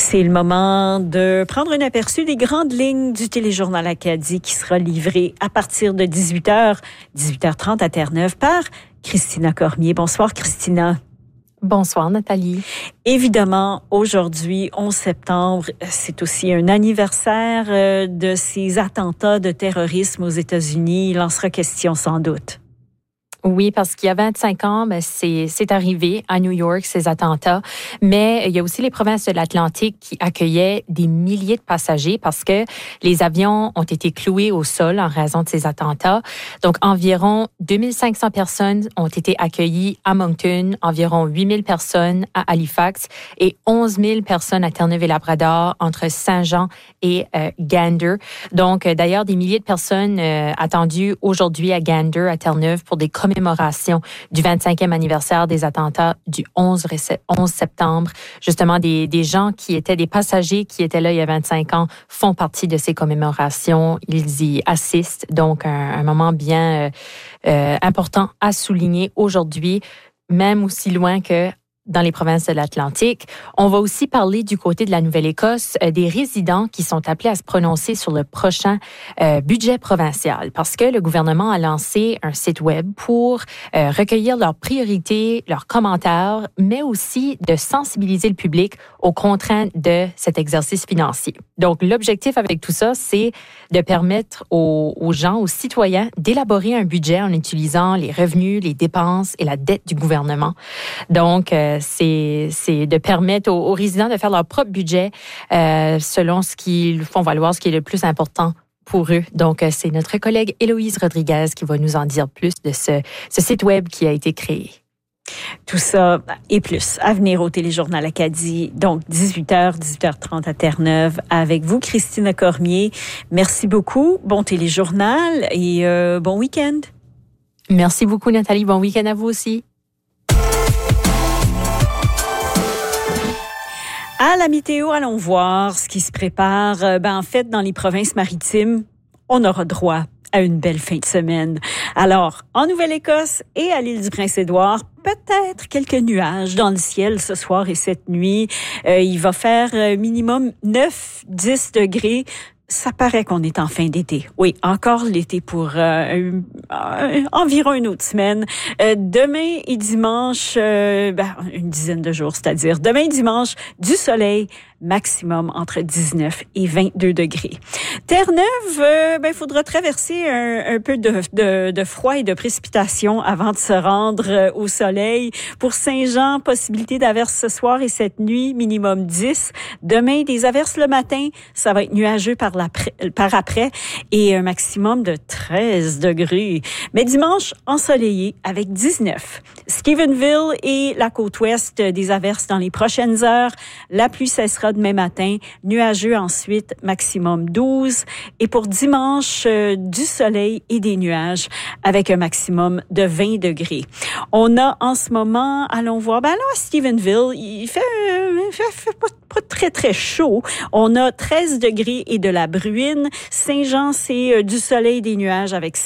C'est le moment de prendre un aperçu des grandes lignes du Téléjournal Acadie qui sera livré à partir de 18h, 18h30 à Terre-Neuve par Christina Cormier. Bonsoir Christina. Bonsoir Nathalie. Évidemment, aujourd'hui, 11 septembre, c'est aussi un anniversaire de ces attentats de terrorisme aux États-Unis. Il en sera question sans doute. Oui, parce qu'il y a 25 ans, c'est arrivé à New York, ces attentats. Mais il y a aussi les provinces de l'Atlantique qui accueillaient des milliers de passagers parce que les avions ont été cloués au sol en raison de ces attentats. Donc, environ 2500 personnes ont été accueillies à Moncton, environ 8000 personnes à Halifax et 11 000 personnes à Terre-Neuve-et-Labrador entre Saint-Jean et Gander. Donc, d'ailleurs, des milliers de personnes attendues aujourd'hui à Gander, à Terre-Neuve, pour des commémorations du 25e anniversaire des attentats du 11 septembre. Justement, des gens qui étaient des passagers qui étaient là il y a 25 ans font partie de ces commémorations. Ils y assistent. Donc, un moment bien important à souligner aujourd'hui, même aussi loin que dans les provinces de l'Atlantique. On va aussi parler du côté de la Nouvelle-Écosse des résidents qui sont appelés à se prononcer sur le prochain budget provincial parce que le gouvernement a lancé un site web pour recueillir leurs priorités, leurs commentaires, mais aussi de sensibiliser le public aux contraintes de cet exercice financier. Donc, l'objectif avec tout ça, c'est de permettre aux gens, aux citoyens, d'élaborer un budget en utilisant les revenus, les dépenses et la dette du gouvernement. Donc, c'est de permettre aux résidents de faire leur propre budget selon ce qu'ils font valoir, ce qui est le plus important pour eux. Donc, c'est notre collègue Héloïse Rodriguez qui va nous en dire plus de ce site web qui a été créé. Tout ça et plus à venir au Téléjournal Acadie. Donc, 18h, 18h30 à Terre-Neuve avec vous, Christina Cormier. Merci beaucoup. Bon Téléjournal et bon week-end. Merci beaucoup, Nathalie. Bon week-end à vous aussi. À la météo, allons voir ce qui se prépare. En fait, dans les provinces maritimes, on aura droit à une belle fin de semaine. Alors, en Nouvelle-Écosse et à l'île du Prince-Édouard, peut-être quelques nuages dans le ciel ce soir et cette nuit. Il va faire minimum 9-10 degrés. Ça paraît qu'on est en fin d'été. Oui, encore l'été pour environ une autre semaine. Demain et dimanche, une dizaine de jours, c'est-à-dire demain et dimanche, du soleil, maximum entre 19 et 22 degrés. Terre-Neuve, il faudra traverser un peu de froid et de précipitation avant de se rendre au soleil. Pour Saint-Jean, possibilité d'averses ce soir et cette nuit, minimum 10. Demain, des averses le matin, ça va être nuageux par après et un maximum de 13 degrés. Mais dimanche, ensoleillé avec 19. Stephenville et la côte ouest, des averses dans les prochaines heures. La pluie cessera demain matin, nuageux ensuite, maximum 12. Et pour dimanche, du soleil et des nuages avec un maximum de 20 degrés. On a en ce moment, allons voir, là à Stephenville, il fait pas très très chaud. On a 13 degrés et de la bruine. Saint-Jean, c'est du soleil et des nuages avec